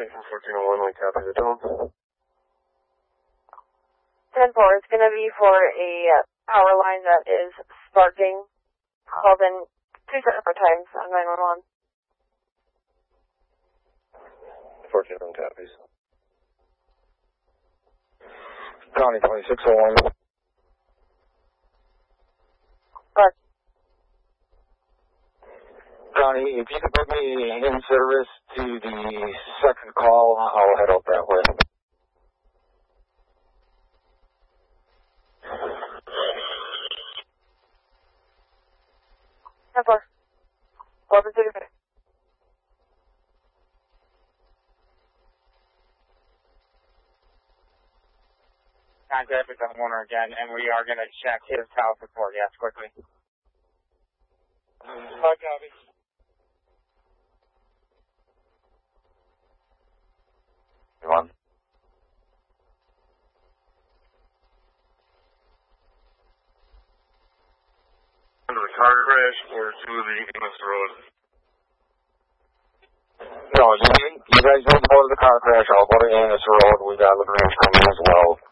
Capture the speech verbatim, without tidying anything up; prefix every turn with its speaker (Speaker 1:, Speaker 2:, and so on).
Speaker 1: County from fourteen oh one, we copy the tone.
Speaker 2: ten four, it's going to be for a uh, power line that is sparking. Called in two separate times on nine one one.
Speaker 1: fourteen oh one copies.
Speaker 3: County twenty-six oh one.
Speaker 2: But
Speaker 3: County, if you could put me in service to the second call, I'll head out that way.
Speaker 2: ten four. eleven thirty-five.
Speaker 4: Contact with the owner again, and we are going to check his house report. Yes, quickly. Five copies.
Speaker 3: One.
Speaker 1: Under the car crash or to the Amos Road?
Speaker 3: No, you, you guys don't go to the car crash. I'll go to Amos Road. We got the branch coming as well.